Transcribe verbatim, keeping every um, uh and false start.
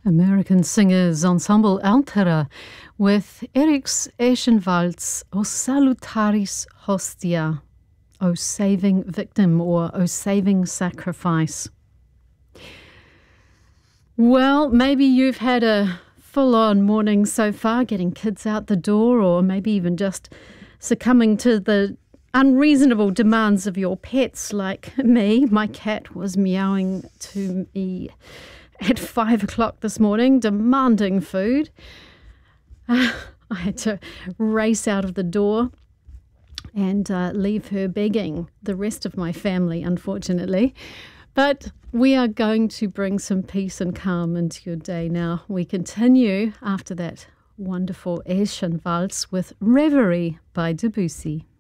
American singers ensemble Altera with Eric's Eschenwalds O Salutaris Hostia, O Saving Victim, or O Saving Sacrifice. Well, maybe you've had a full-on morning so far, getting kids out the door, or maybe even just succumbing to the unreasonable demands of your pets like me. My cat was meowing to me at five o'clock this morning, demanding food. Uh, I had to race out of the door and uh, leave her begging the rest of my family, unfortunately. But we are going to bring some peace and calm into your day now. We continue after that wonderful Eschenwalds with Reverie by Debussy.